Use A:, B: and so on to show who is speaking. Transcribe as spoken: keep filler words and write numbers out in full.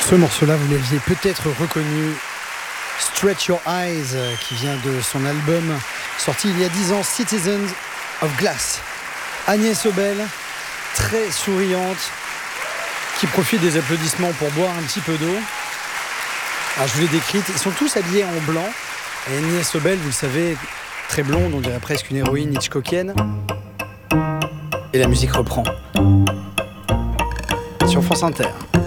A: Ce morceau-là, vous l'aviez peut-être reconnu, Stretch Your Eyes, qui vient de son album sorti il y a dix ans, Citizens of Glass. Agnès Obel, très souriante, qui profite des applaudissements pour boire un petit peu d'eau. Alors je vous l'ai décrite, ils sont tous habillés en blanc. Et Agnès Obel, vous le savez, très blonde, on dirait presque une héroïne hitchcockienne. Et la musique reprend. Sur France Inter.